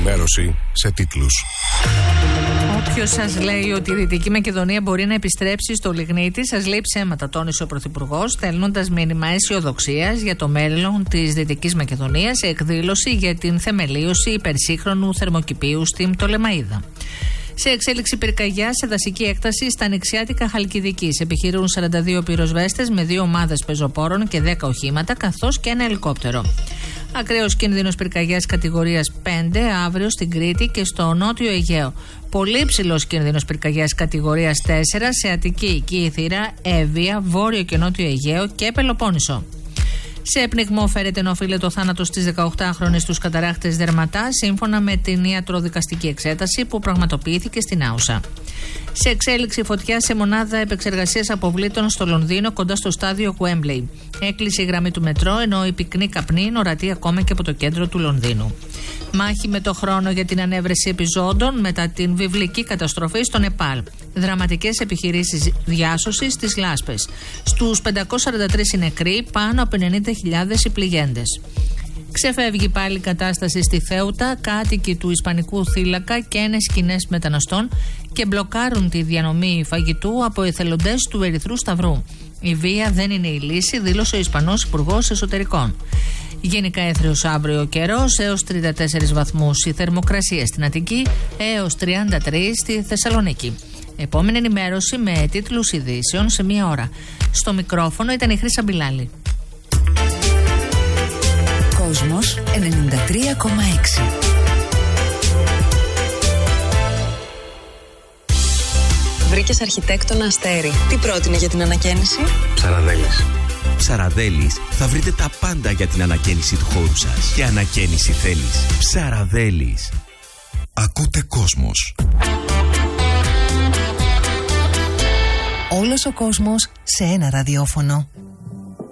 Ενημέρωση σε τίτλους. Όποιος σας λέει ότι η Δυτική Μακεδονία μπορεί να επιστρέψει στο λιγνίτη, σας λέει ψέματα, τόνισε ο Πρωθυπουργός, στέλνοντας μήνυμα αισιοδοξίας για το μέλλον της Δυτικής Μακεδονίας σε εκδήλωση για την θεμελίωση υπερσύγχρονου θερμοκηπίου στην Πτολεμαΐδα. Σε εξέλιξη πυρκαγιά σε δασική έκταση στα νησιάτικα Χαλκιδικής. Επιχειρούν 42 πυροσβέστες με 2 ομάδες πεζοπόρων και 10 οχήματα, καθώς και ένα ελικόπτερο. Ακραίος κίνδυνος πυρκαγιάς κατηγορίας 5 αύριο στην Κρήτη και στο Νότιο Αιγαίο. Πολύ ψηλός κίνδυνος πυρκαγιάς κατηγορίας 4 σε Αττική, Κύθυρα, Εύβοια, Βόρειο και Νότιο Αιγαίο και Πελοπόννησο. Σε πνιγμό φέρεται να οφείλεται το θάνατο στις 18χρονες στους καταράχτες Δερματά, σύμφωνα με την ιατροδικαστική εξέταση που πραγματοποιήθηκε στην Άουσα. Σε εξέλιξη φωτιά σε μονάδα επεξεργασίας αποβλήτων στο Λονδίνο, κοντά στο στάδιο Γουέμπλεϊ. Έκλεισε η γραμμή του μετρό, ενώ η πυκνή καπνή είναι ορατή ακόμα και από το κέντρο του Λονδίνου. Μάχη με το χρόνο για την ανέβρεση επιζώντων μετά την βιβλική καταστροφή στο Νεπάλ. Δραματικές επιχειρήσεις διάσωσης στις Λάσπες. Στους 543 οι νεκροί, πάνω από 90.000 οι πληγέντες. Ξεφεύγει πάλι η κατάσταση στη Θέουτα, κάτοικοι του Ισπανικού θύλακα και ένες σκηνές μεταναστών και μπλοκάρουν τη διανομή φαγητού από εθελοντές του Ερυθρού Σταυρού. Η βία δεν είναι η λύση, δήλωσε ο Ισπανός Υπουργός Εσωτερικών. Γενικά έθριος αύριο ο καιρός, έως 34 βαθμούς η θερμοκρασία στην Αττική, έως 33 στη Θεσσαλονίκη. Επόμενη ενημέρωση με τίτλους ειδήσεων σε 1 ώρα. Στο μικρόφωνο ήταν η Χρύσα Μπιλάλη. Κόσμος 93,6. Βρήκες αρχιτέκτονα Αστέρι. Τι πρότεινε για την ανακαίνιση? Ψαραδέλης. Ψαραδέλης θα βρείτε τα πάντα για την ανακαίνιση του χώρου σας. Και ανακαίνιση θέλεις. Ψαραδέλης. Ακούτε Κόσμος. Όλος ο κόσμος σε ένα ραδιόφωνο.